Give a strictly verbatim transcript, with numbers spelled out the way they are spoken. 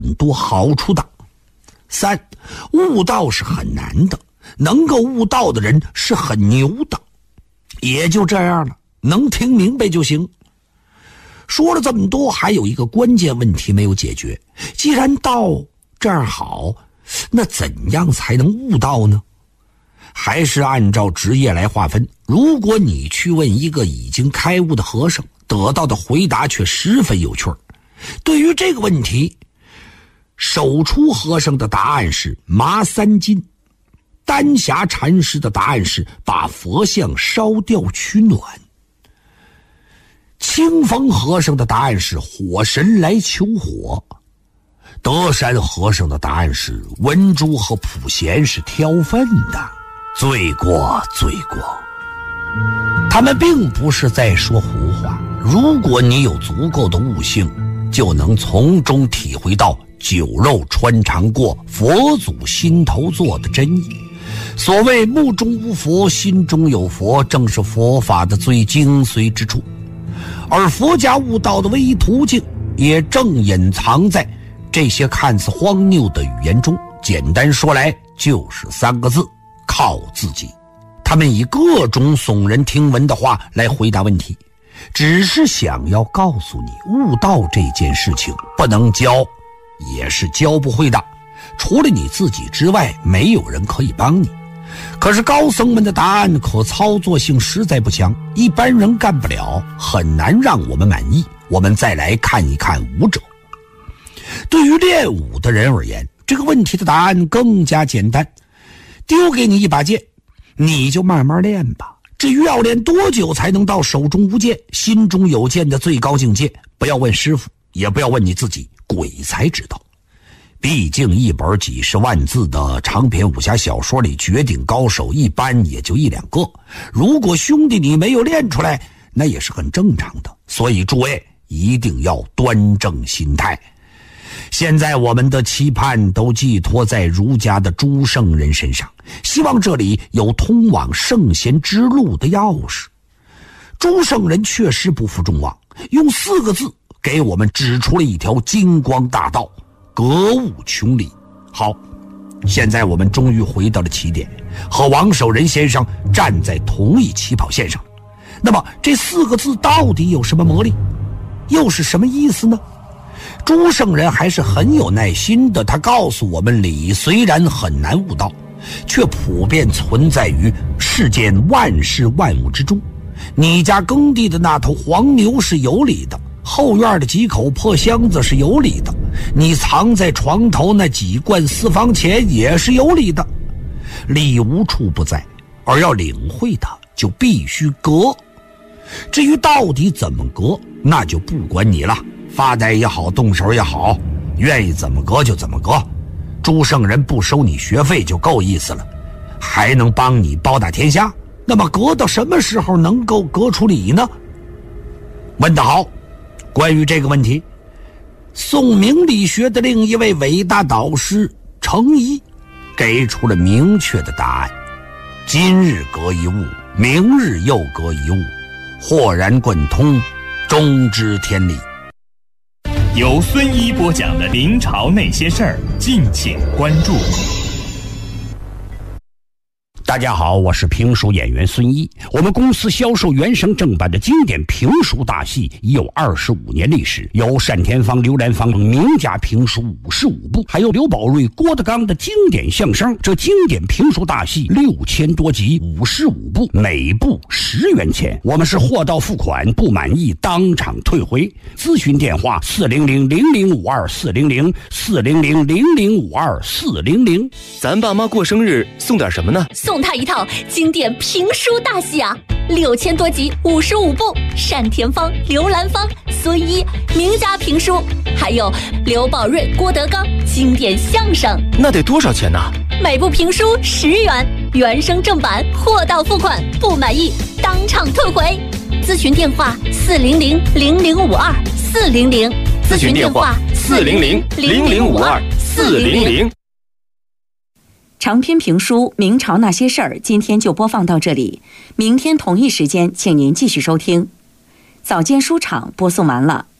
多好处的。三，悟道是很难的，能够悟道的人是很牛的。也就这样了，能听明白就行。说了这么多，还有一个关键问题没有解决。既然道这样好，那怎样才能悟道呢？还是按照职业来划分。如果你去问一个已经开悟的和尚，得到的回答却十分有趣儿。对于这个问题，手出和尚的答案是麻三斤，丹霞禅师的答案是把佛像烧掉取暖，清风和尚的答案是火神来求火，德山和尚的答案是文殊和普贤是挑粪的。罪过罪过，他们并不是在说胡话。如果你有足够的悟性，就能从中体会到酒肉穿肠过，佛祖心头坐的真意。所谓目中无佛，心中有佛，正是佛法的最精髓之处。而佛家悟道的唯一途径，也正隐藏在这些看似荒谬的语言中。简单说来，就是三个字：靠自己。他们以各种耸人听闻的话来回答问题，只是想要告诉你，悟道这件事情不能教，也是教不会的。除了你自己之外，没有人可以帮你。可是高僧们的答案可操作性实在不强，一般人干不了，很难让我们满意。我们再来看一看武者。对于练武的人而言，这个问题的答案更加简单。丢给你一把剑，你就慢慢练吧。至于要练多久才能到手中无剑，心中有剑的最高境界，不要问师傅，也不要问你自己，鬼才知道。毕竟一本几十万字的长篇武侠小说里，绝顶高手一般也就一两个。如果兄弟你没有练出来，那也是很正常的。所以诸位一定要端正心态。现在我们的期盼都寄托在儒家的诸圣人身上，希望这里有通往圣贤之路的钥匙。诸圣人确实不负众望，用四个字给我们指出了一条金光大道，格物穷理。好，现在我们终于回到了起点，和王守仁先生站在同一起跑线上。那么这四个字到底有什么魔力，又是什么意思呢？诸圣人还是很有耐心的，他告诉我们，理虽然很难悟道，却普遍存在于世间万事万物之中。你家耕地的那头黄牛是有理的，后院的几口破箱子是有理的，你藏在床头那几罐私房钱也是有理的。理无处不在，而要领会它，就必须格。至于到底怎么格，那就不管你了，发呆也好，动手也好，愿意怎么格就怎么格。诸圣人不收你学费就够意思了，还能帮你包打天下。那么格到什么时候能够格出理呢？问得好。关于这个问题，宋明理学的另一位伟大导师程颐给出了明确的答案：今日格一物，明日又格一物，豁然贯通，终知天理。 由孙一播讲的明朝那些事儿，敬请关注。 大家好，我是评书演员孙一。我们公司销售原声正版的经典评书大戏已有二十五年历史，有单田芳、刘兰芳名家评书五十五部，还有刘宝瑞、郭德纲的经典相声。这经典评书大戏六千多集，五十五部，每部十元钱。我们是货到付款，不满意当场退回。咨询电话：四零零零零五二四零零四零零零零五二四零零。 咱爸妈过生日送点什么呢？ 送他一套经典评书大戏啊，六千多集，五十五部，单田芳、刘兰芳、孙一名家评书，还有刘宝瑞、郭德纲经典相声。 那得多少钱呢？ 每部评书十元，原声正版，货到付款，不满意当场退回。咨询电话：四零零零零五二四零零。 咨询电话：四零零零零五二四零零。 长篇评书《明朝那些事儿》今天就播放到这里，明天同一时间请您继续收听。早间书场播送完了。